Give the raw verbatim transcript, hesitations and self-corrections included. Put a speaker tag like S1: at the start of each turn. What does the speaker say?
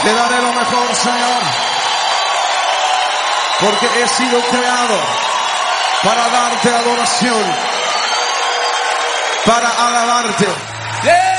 S1: Te daré lo mejor, Señor, porque he sido creado para darte adoración, para alabarte. Yeah.